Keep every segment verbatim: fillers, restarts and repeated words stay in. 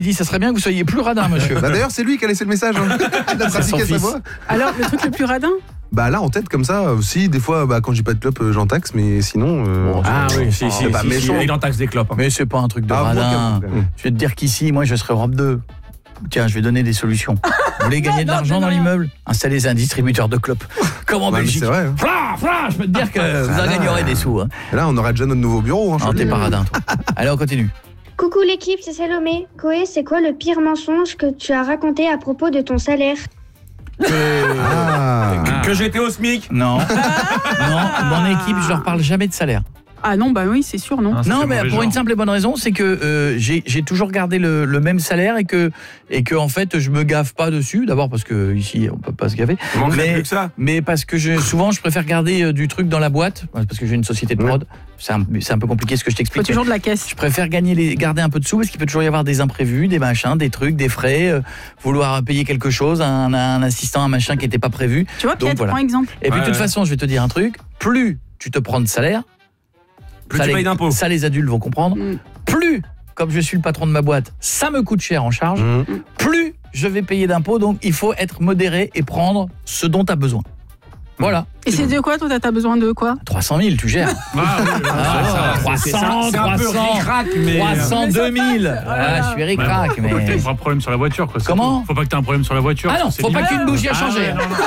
Il dit, ça serait bien que vous soyez plus radin, monsieur. Bah d'ailleurs, c'est lui qui a laissé le message. Hein. Il a trafiqué sa voix. Alors, le truc le plus radin ? Bah là, en tête, comme ça, aussi, des fois, bah, quand j'ai pas de clope, euh, j'en taxe, mais sinon... Euh, Bon, Ah oui, si, si, c'est pas si, méchant. si, il en taxe des clopes. Hein. Mais c'est pas un truc de Ah, radin. bon, quand Je vais te dire qu'ici, moi, je serai Europe deux. Tiens, je vais donner des solutions. Vous voulez gagner de l'argent dans l'immeuble ? Installez un distributeur de clopes. Comme en Ouais, mais Belgique. c'est vrai. Hein. Fla, fla, je peux te dire que vous en là. gagnerez des sous. Hein. Et là, on aurait déjà notre nouveau bureau. Hein, Non, je t'es te pas dis. radin, toi. Allez, on continue. Coucou l'équipe, c'est Salomé. Koé, c'est quoi le pire mensonge que tu as raconté à propos de ton salaire ? Ah. Que, que j'étais au SMIC. Non. Non, mon équipe, je leur parle jamais de salaire. Ah non, bah oui, c'est sûr, non. Ah, ça Non, fait mais mauvais pour genre. une simple et bonne raison, c'est que euh, j'ai j'ai toujours gardé le, le même salaire et que et que en fait je me gaffe pas dessus. D'abord parce que ici on peut pas se gaver. Il manquerait Mais- plus que ça. Mais parce que je, souvent je préfère garder euh, du truc dans la boîte parce que j'ai une société de prod. C'est un, c'est un peu compliqué ce que je Faut t'explique. toujours de la caisse. Je préfère gagner les, garder un peu de sous parce qu'il peut toujours y avoir des imprévus, des machins, des trucs, des frais, euh, vouloir payer quelque chose, un, un assistant, un machin qui n'était pas prévu. Tu vois, Donc, Pierre, voilà. prends exemple. Et puis Ouais, de toute ouais. façon, je vais te dire un truc, plus tu te prends de salaire, Plus ça tu les, payes d'impôts. ça les adultes vont comprendre, Mm. plus, comme je suis le patron de ma boîte, ça me coûte cher en charge, Mmh. plus je vais payer d'impôts, donc il faut être modéré et prendre ce dont tu as besoin. Voilà. Et c'est de quoi, toi, t'as besoin de quoi ? trois cent mille, tu gères. Ah, oui, oui, Ah, ça va, trois c'est- cents, c'est un peu trois cents, ric-rac, mais... trois cents, Mais ça deux mille. passe. Ah, je suis ric-rac, Faut pas que mais... t'aies un problème sur la voiture, quoi. c'est Comment tout. Faut pas que t'aies un problème sur la voiture. Ah non, c'est faut pas limite. qu'une bougie à Ah changer. ouais, non, non.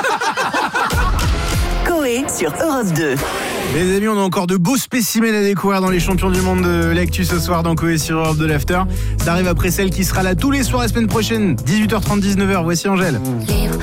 Coé sur Europe deux. Les amis, on a encore de beaux spécimens à découvrir dans les champions du monde de l'actu ce soir dans Coé sur Europe de l'After. Ça arrive après celle qui sera là tous les soirs la semaine prochaine, dix-huit heures trente, dix-neuf heures. Voici Angèle. Libre,